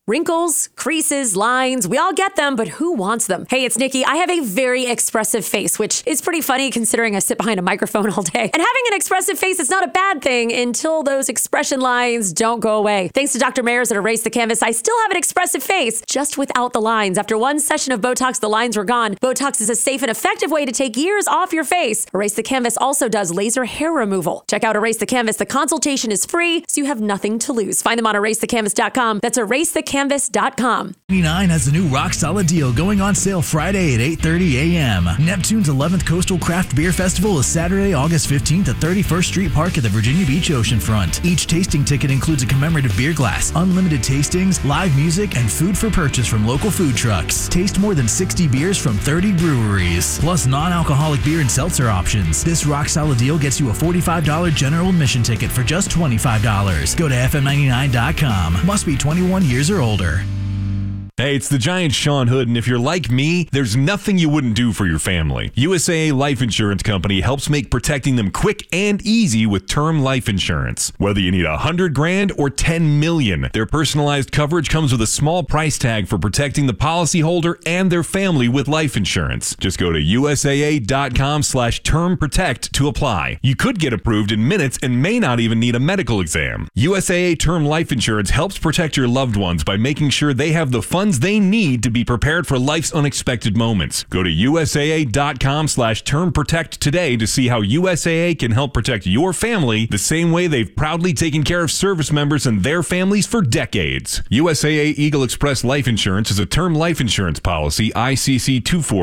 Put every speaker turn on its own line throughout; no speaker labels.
Wrinkles, creases, lines, we all get them, but who wants them? Hey, it's Nikki. I have a very expressive face, which is pretty funny considering I sit behind a microphone all day. And having an expressive face is not a bad thing until those expression lines don't go away. Thanks to Dr. Mayers at Erase the Canvas, I still have an expressive face, just without the lines. After one session of Botox, the lines were gone. Botox is a safe and effective way to take years off your face. Erase the Canvas also does laser hair removal. Check out Erase the Canvas. The consultation is free, so you have nothing to lose. Find them on erasethecanvas.com. That's erasethecanvas.com.
99 has a new rock solid deal going on sale Friday at 8:30 a.m. Neptune's 11th Coastal Craft Beer Festival is Saturday, August 15th at 31st Street Park at the Virginia Beach Oceanfront. Each tasting ticket includes a commemorative beer glass, unlimited tastings, live music, and food for purchase from local food trucks. Taste more than 60 beers from 30 breweries, plus non-alcoholic beer and seltzer options. This rock solid deal gets you a $45 general admission ticket for just $25. Go to FM99.com. Must be 21 years or older.
Hey, it's the Giant Sean Hood, and if you're like me, there's nothing you wouldn't do for your family. USAA Life Insurance Company helps make protecting them quick and easy with term life insurance. Whether you need $100,000 or $10 million, their personalized coverage comes with a small price tag for protecting the policyholder and their family with life insurance. Just go to USAA.com/term protect to apply. You could get approved in minutes and may not even need a medical exam. USAA Term Life Insurance helps protect your loved ones by making sure they have the funds they need to be prepared for life's unexpected moments. Go to USAA.com/term protect today to see how USAA can help protect your family the same way they've proudly taken care of service members and their families for decades. USAA Eagle Express Life Insurance is a term life insurance policy, ICC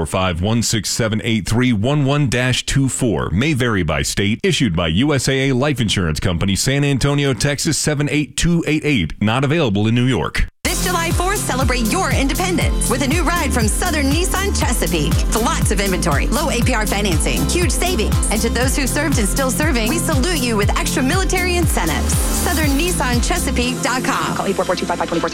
24516783111-24. May vary by state. Issued by USAA Life Insurance Company, San Antonio, Texas 78288. Not available in New York.
This July 4th, celebrate your independence with a new ride from Southern Nissan Chesapeake. Lots of inventory, low APR financing, huge savings. And to those who served and still serving, we salute you with extra military incentives. SouthernNissanChesapeake.com.
Call 844-255-24